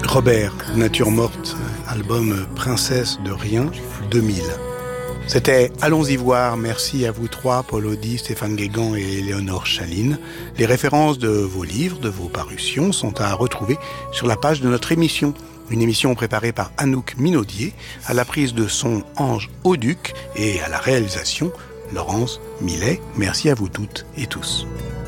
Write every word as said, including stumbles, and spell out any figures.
Robert, Nature morte, album Princesse de rien, deux mille. C'était Allons-y voir, merci à vous trois, Paul Audy, Stéphane Guégan et Léonore Chaline. Les références de vos livres, de vos parutions sont à retrouver sur la page de notre émission. Une émission préparée par Anouk Minaudier, à la prise de son Ange Auduc et à la réalisation Laurence Millet. Merci à vous toutes et tous.